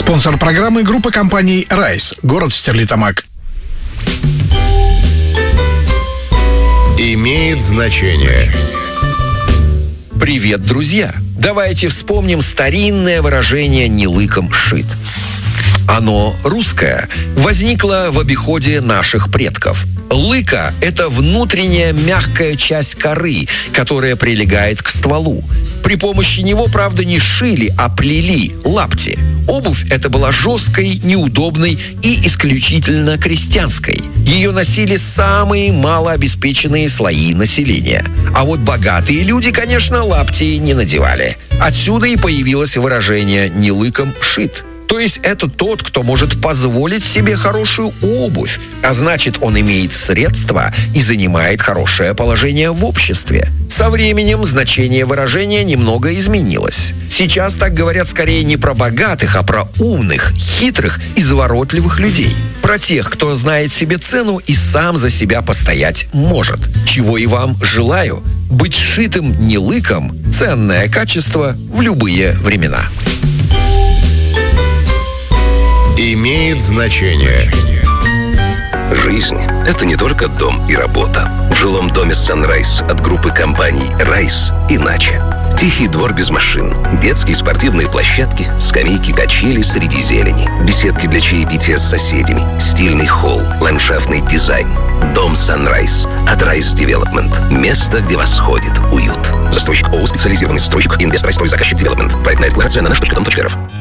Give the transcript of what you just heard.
Спонсор программы — группа компаний «Райс», город Стерлитамак. Имеет значение. Привет, друзья! Давайте вспомним старинное выражение «не лыком шит». Оно русское, возникло в обиходе наших предков. Лыка – это внутренняя мягкая часть коры, которая прилегает к стволу. При помощи него, правда, не шили, а плели лапти. Обувь эта была жесткой, неудобной и исключительно крестьянской. Ее носили самые малообеспеченные слои населения. А вот богатые люди, конечно, лапти не надевали. Отсюда и появилось выражение «не лыком шит». То есть это тот, кто может позволить себе хорошую обувь, а значит, он имеет средства и занимает хорошее положение в обществе. Со временем значение выражения немного изменилось. Сейчас так говорят скорее не про богатых, а про умных, хитрых, изворотливых людей. Про тех, кто знает себе цену и сам за себя постоять может. Чего и вам желаю. Быть шитым не лыком – ценное качество в любые времена. Имеет значение. Жизнь – это не только дом и работа. В жилом доме Sunrise от группы компаний «Райс» иначе. Тихий двор без машин, детские спортивные площадки, скамейки, качели среди зелени, беседки для чаепития с соседями, стильный холл, ландшафтный дизайн. Дом Sunrise от Rise Development. Место, где восходит уют. Застройщик ООО «Специализированный застройщик», инвестор, заказчик Development. Проектная декларация на наш.дом.рф.